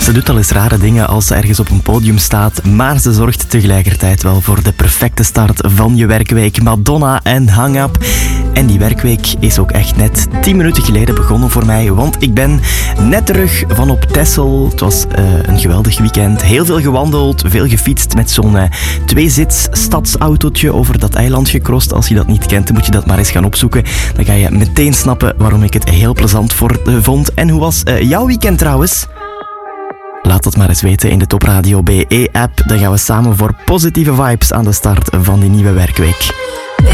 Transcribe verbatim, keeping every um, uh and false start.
Ze doet al eens rare dingen als ze ergens op een podium staat, maar ze zorgt tegelijkertijd wel voor de perfecte start van je werkweek. Madonna en Hang Up. En die werkweek is ook echt net tien minuten geleden begonnen voor mij, want ik ben net terug van op Texel. Het was uh, een geweldig weekend. Heel veel gewandeld, veel gefietst met zo'n uh, tweezits stadsautootje over dat eiland gecrossed. Als je dat niet kent, dan moet je dat maar eens gaan opzoeken. Dan ga je meteen snappen waarom ik het heel plezant voor, uh, vond. En hoe was uh, jouw weekend trouwens? Laat dat maar eens weten in de Top Radio B E-app. Dan gaan we samen voor positieve vibes aan de start van die nieuwe werkweek.